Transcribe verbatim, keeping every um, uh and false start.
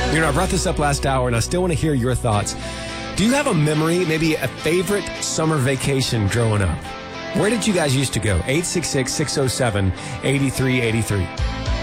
You know, I brought this up last hour, and I still want to hear your thoughts. Do you have a memory, maybe a favorite summer vacation growing up? Where did you guys used to go? eight six six, six oh seven, eight three eight three.